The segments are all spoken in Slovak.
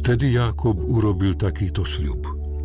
Vtedy Jákob urobil takýto sľub.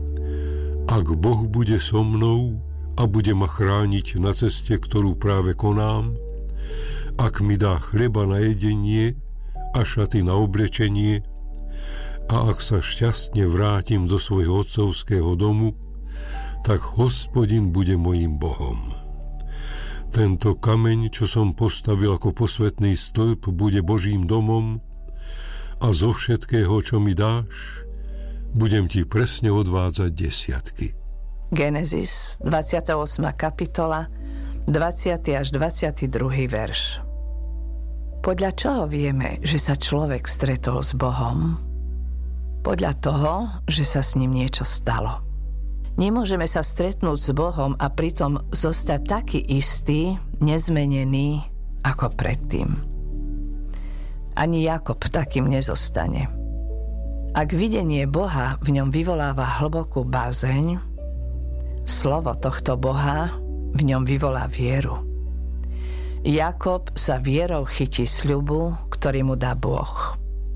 Ak Boh bude so mnou a bude ma chrániť na ceste, ktorú práve konám, ak mi dá chleba na jedenie a šaty na oblečenie, a ak sa šťastne vrátim do svojho otcovského domu, tak Hospodin bude mojím Bohom. Tento kameň, čo som postavil ako posvätný stĺp, bude Božím domom a zo všetkého, čo mi dáš, budem ti presne odvádzať desiatky. Genesis, 28. kapitola, 20. až 22. verš. Podľa čoho vieme, že sa človek stretol s Bohom? Podľa toho, že sa s ním niečo stalo. Nemôžeme sa stretnúť s Bohom a pritom zostať taký istý, nezmenený ako predtým. Ani Jákob takým nezostane. Ak videnie Boha v ňom vyvoláva hlbokú bázeň, slovo tohto Boha v ňom vyvolá vieru. Jákob sa vierou chytí sľubu, ktorý mu dá Boh.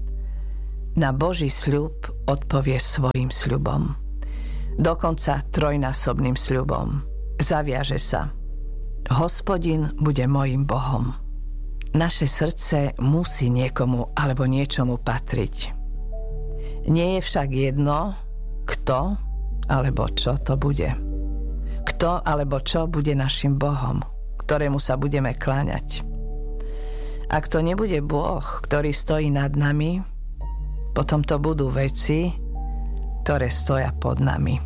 Na Boží sľub odpovie svojím sľubom. Dokonca trojnásobným sľubom. Zaviaže sa. Hospodin bude mojím Bohom. Naše srdce musí niekomu alebo niečomu patriť. Nie je však jedno, kto alebo čo to bude. Kto alebo čo bude našim Bohom, ktorému sa budeme kláňať. Ak to nebude Boh, ktorý stojí nad nami, potom to budú veci, ktoré stoja pod nami.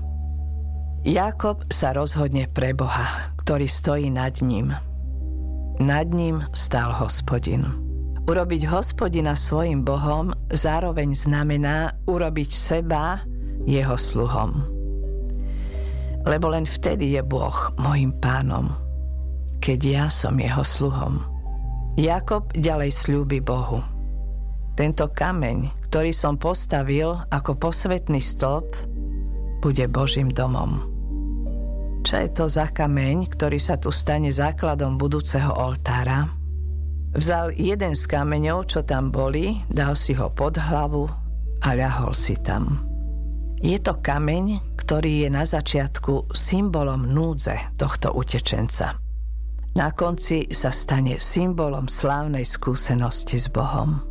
Jákob sa rozhodne pre Boha, ktorý stojí nad ním. Nad ním stál Hospodin. Urobiť Hospodina svojim Bohom zároveň znamená urobiť seba jeho sluhom. Lebo len vtedy je Boh mojím pánom, keď ja som jeho sluhom. Jákob ďalej sľúbi Bohu. Tento kameň, ktorý som postavil ako posvätný stĺp, bude Božím domom. Čo je to za kameň, ktorý sa tu stane základom budúceho oltára? Vzal jeden z kameňov, čo tam boli, dal si ho pod hlavu a ľahol si tam. Je to kameň, ktorý je na začiatku symbolom núdze tohto utečenca. Na konci sa stane symbolom slávnej skúsenosti s Bohom.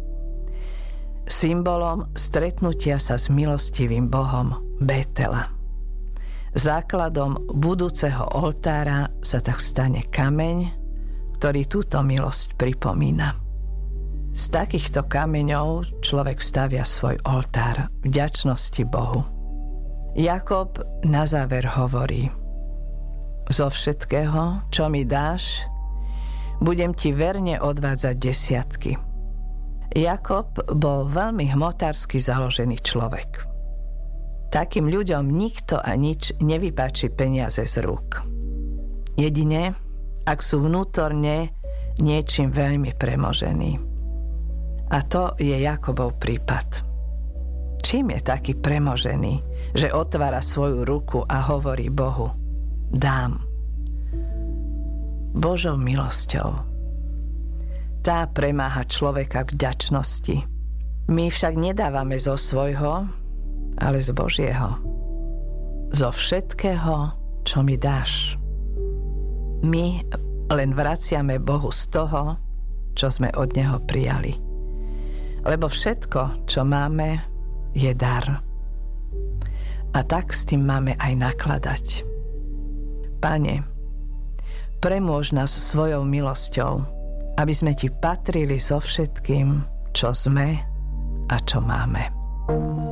Symbolom stretnutia sa s milostivým Bohom Bétela. Základom budúceho oltára sa tak stane kameň, ktorý túto milosť pripomína. Z takýchto kameňov človek stavia svoj oltár vďačnosti Bohu. Jákob na záver hovorí: zo všetkého, čo mi dáš, budem ti verne odvádzať desiatky. Jákob bol veľmi hmotársky založený človek. Takým ľuďom nikto a nič nevypáči peniaze z rúk. Jedine, ak sú vnútorne niečím veľmi premožení. A to je Jakobov prípad. Čím je taký premožený, že otvára svoju ruku a hovorí Bohu: dám. Božou milosťou. Tá premáha človeka k vďačnosti. My však nedávame zo svojho, ale z Božieho. Zo všetkého, čo mi dáš. My len vraciame Bohu z toho, čo sme od Neho prijali. Lebo všetko, čo máme, je dar. A tak s tým máme aj nakladať. Pane, premôž nás svojou milosťou, aby sme ti patrili so všetkým, čo sme a čo máme.